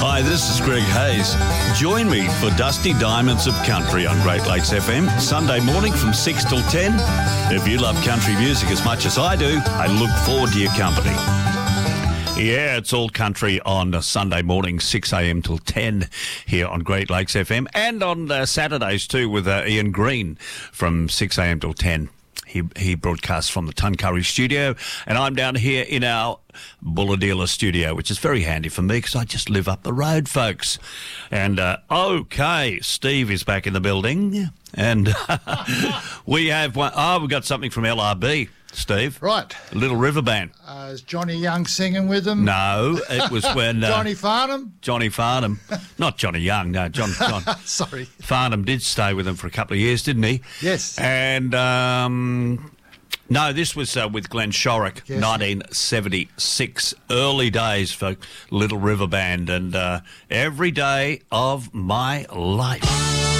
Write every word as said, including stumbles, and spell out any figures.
Hi, this is Greg Hayes. Join me for Dusty Diamonds of Country on Great Lakes F M, Sunday morning from six till ten. If you love country music as much as I do, I look forward to your company. Yeah, it's all country on a Sunday morning, six a.m. till ten here on Great Lakes F M, and on uh, Saturdays too with uh, Ian Green from six a.m. till ten. He he broadcasts from the Tuncurry studio, and I'm down here in our Bulahdelah studio, which is very handy for me because I just live up the road, folks. And, uh, okay, Steve is back in the building, and we have one, oh, we've got something from L R B, Steve. Right. Little River Band. Uh, is Johnny Young singing with them? No, it was when... Uh, Johnny Farnham? Johnny Farnham. Not Johnny Young, no, John, John. Sorry. Farnham did stay with them for a couple of years, didn't he? Yes. And... um No, this was uh, with Glenn Shorrock, yes. nineteen seventy-six, early days for Little River Band, and uh, Every Day of My Life.